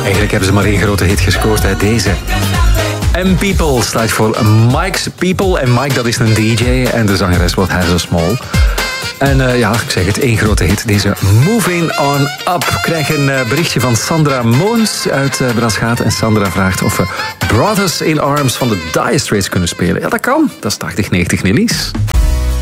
Eigenlijk hebben ze maar één grote hit gescoord, hè, deze. M-People staat voor Mike's People. En Mike, dat is een DJ. En de zangeres wordt Hazel Small. En ja, ik zeg het, één grote hit. Deze Moving On Up. Ik krijg een berichtje van Sandra Moons uit Braschaat. En Sandra vraagt of we Brothers in Arms van de Dire Straits kunnen spelen. Ja, dat kan. Dat is 80-90 Nillies.